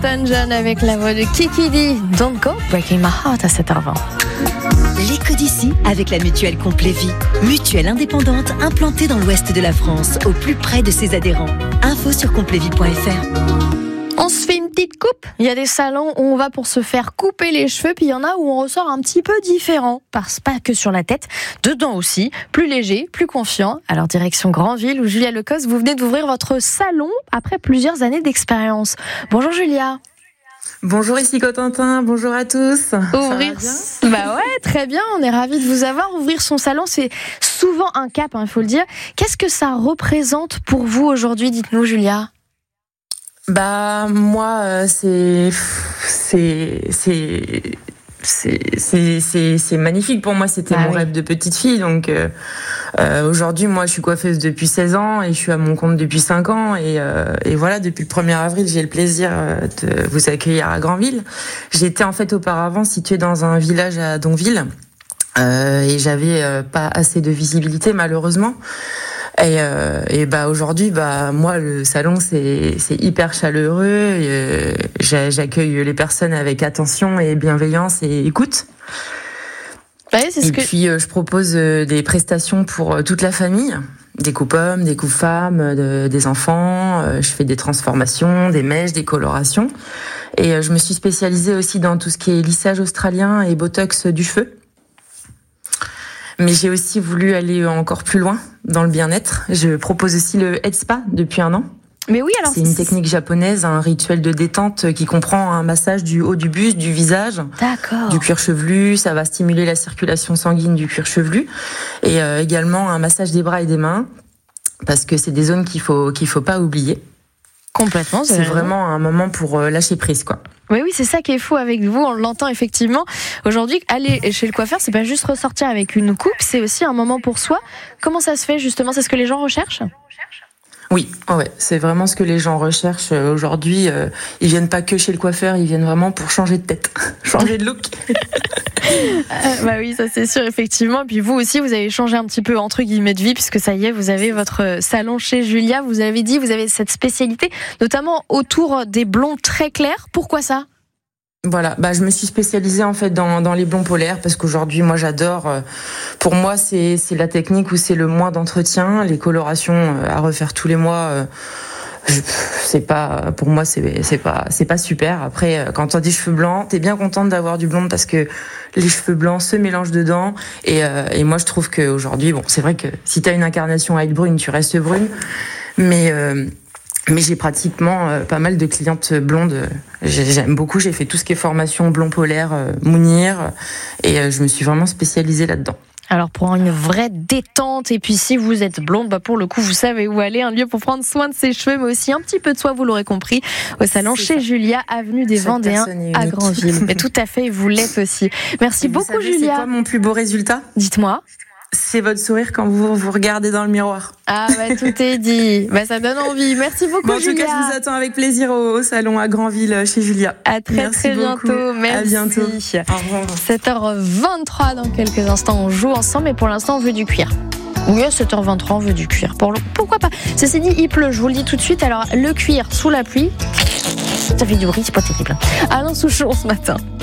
Elton John avec la voix de Kiki D. Don't Go Breaking My Heart à 7h20. L'éco d'ici avec la mutuelle Complet Vie. Mutuelle indépendante implantée dans l'ouest de la France, au plus près de ses adhérents. Info sur completvie.fr. On se fait une petite coupe. Il y a des salons où on va pour se faire couper les cheveux, puis il y en a où on ressort un petit peu différent. Parce pas que sur la tête, dedans aussi, plus léger, plus confiant. Alors direction Granville où Julia Lecoz, vous venez d'ouvrir votre salon après plusieurs années d'expérience. Bonjour Julia. Bonjour, ici Cotentin, bonjour à tous. Ouvrir, bah ouais, très bien, on est ravis de vous avoir. Ouvrir son salon, c'est souvent un cap, il faut le dire. Qu'est-ce que ça représente pour vous aujourd'hui, dites-nous Julia? Bah moi, c'est magnifique pour moi. C'était mon rêve de petite fille. Donc aujourd'hui, moi, je suis coiffeuse depuis 16 ans et je suis à mon compte depuis 5 ans. Et voilà, depuis le 1er avril, j'ai le plaisir de vous accueillir à Granville. J'étais en fait auparavant située dans un village à Donville et j'avais pas assez de visibilité malheureusement. Et bah aujourd'hui, bah moi le salon c'est hyper chaleureux. J'accueille les personnes avec attention et bienveillance et écoute. Ouais, Puis je propose des prestations pour toute la famille, des coupes hommes, des coupes femmes, des enfants. Je fais des transformations, des mèches, des colorations. Et je me suis spécialisée aussi dans tout ce qui est lissage australien et botox du cheveu. Mais j'ai aussi voulu aller encore plus loin dans le bien-être. Je propose aussi le Head Spa depuis 1 an. Mais oui, alors c'est une technique japonaise, un rituel de détente qui comprend un massage du haut du buste, du visage, du cuir chevelu. Ça va stimuler la circulation sanguine du cuir chevelu et également un massage des bras et des mains parce que c'est des zones qu'il faut pas oublier. Complètement. C'est vraiment un moment pour lâcher prise, quoi. Oui, c'est ça qui est fou avec vous, on l'entend effectivement. Aujourd'hui, aller chez le coiffeur, c'est pas juste ressortir avec une coupe, c'est aussi un moment pour soi. Comment ça se fait justement? C'est ce que les gens recherchent? Oui, ouais, c'est vraiment ce que les gens recherchent aujourd'hui. Ils viennent pas que chez le coiffeur, ils viennent vraiment pour changer de tête, changer de look. Bah oui, ça c'est sûr, effectivement. Et puis vous aussi, vous avez changé un petit peu entre guillemets de vie, puisque ça y est, vous avez votre salon chez Julia. Vous avez dit, vous avez cette spécialité, notamment autour des blonds très clairs. Pourquoi ça? Voilà, bah je me suis spécialisée en fait dans les blonds polaires parce qu'aujourd'hui moi j'adore. Pour moi c'est la technique où c'est le moins d'entretien, les colorations à refaire tous les mois. C'est pas pour moi c'est pas super. Après quand t'as des cheveux blancs, t'es bien contente d'avoir du blond parce que les cheveux blancs se mélangent dedans et moi je trouve qu'aujourd'hui bon c'est vrai que si t'as une incarnation à être brune tu restes brune mais j'ai pratiquement pas mal de clientes blondes. J'aime beaucoup. J'ai fait tout ce qui est formation blond polaire, Mounir, et je me suis vraiment spécialisée là-dedans. Alors pour une vraie détente, et puis si vous êtes blonde, bah pour le coup vous savez où aller, un lieu pour prendre soin de ses cheveux, mais aussi un petit peu de soi, vous l'aurez compris, au salon chez Julia, avenue des Vendéens à Granville. Mais tout à fait, vous l'êtes aussi. Merci beaucoup Julia. C'est quoi mon plus beau résultat? Dites-moi. C'est votre sourire quand vous regardez dans le miroir. Ah bah tout est dit. Bah ça donne envie. Merci beaucoup Julia. En tout cas, je vous attends avec plaisir au salon à Granville chez Julia. À très bientôt. Merci. À bientôt. Au revoir. 7h23 dans quelques instants, on joue ensemble, mais pour l'instant on veut du cuir. Oui, à 7h23 on veut du cuir. Pourquoi pas? Ceci dit, il pleut, je vous le dis tout de suite. Alors le cuir sous la pluie, ça fait du bruit, c'est pas terrible. Alain Souchon ce matin.